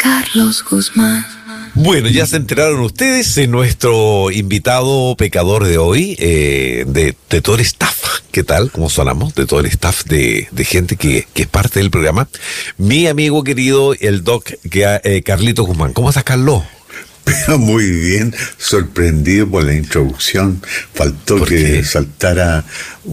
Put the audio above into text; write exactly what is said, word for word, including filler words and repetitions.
Carlos Guzmán. Bueno, ya se enteraron ustedes de nuestro invitado pecador de hoy, eh, de, de todo el staff. ¿Qué tal? ¿Cómo sonamos? De todo el staff de, de gente que, que es parte del programa. Mi amigo querido, el doc que, eh, Carlito Guzmán. ¿Cómo estás, Carlos? Pero muy bien, sorprendido por la introducción. Faltó que saltara